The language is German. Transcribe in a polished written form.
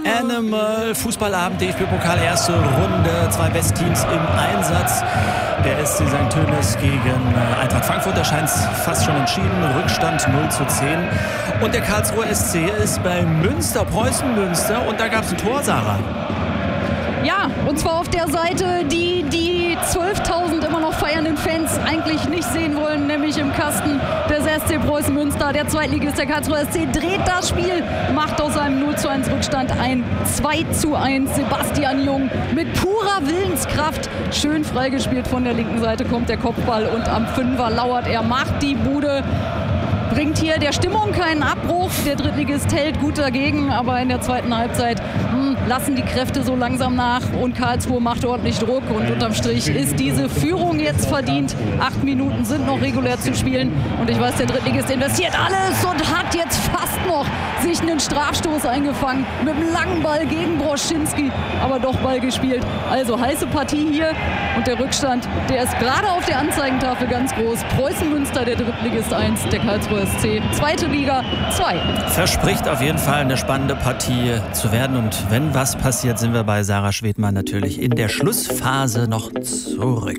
Animal. Fußballabend, DFB-Pokal, erste Runde. 2 Westteams im Einsatz. Der SC St. Tönis gegen Eintracht Frankfurt. Da scheint es fast schon entschieden. Rückstand 0:10. Und der Karlsruher SC ist bei Münster, Preußen Münster. Und da gab es ein Tor, Sarah. Ja, und zwar auf der Seite, die 12.000 immer noch feiernden Fans eigentlich nicht sehen wollen, nämlich im Kasten des SC Preußen Münster. Der Zweitligist, der Karlsruher SC, dreht das Spiel, macht aus einem 0:1 Rückstand ein 2:1. Sebastian Jung mit purer Willenskraft, schön freigespielt von der linken Seite, kommt der Kopfball und am Fünfer lauert er, macht die Bude. Bringt hier der Stimmung keinen Abbruch. Der Drittligist hält gut dagegen, aber in der zweiten Halbzeit lassen die Kräfte so langsam nach und Karlsruhe macht ordentlich Druck und unterm Strich ist diese Führung jetzt verdient. 8 Minuten sind noch regulär zu spielen und ich weiß, der Drittligist investiert alles und hat jetzt fast noch sich einen Strafstoß eingefangen mit einem langen Ball gegen Broschinski, aber doch Ball gespielt. Also heiße Partie hier und der Rückstand, der ist gerade auf der Anzeigentafel ganz groß. Preußen Münster, der Drittligist 1, der Karlsruher SC, zweite Liga 2. Verspricht auf jeden Fall eine spannende Partie zu werden. Und wenn was passiert, sind wir bei Sarah Schwedmann natürlich in der Schlussphase noch zurück.